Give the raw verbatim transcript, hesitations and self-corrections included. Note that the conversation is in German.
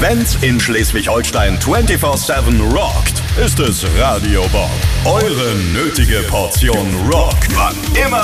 Wenn's in Schleswig-Holstein vierundzwanzig sieben rockt, ist es Radio Bob. Eure nötige Portion Rock. Wann immer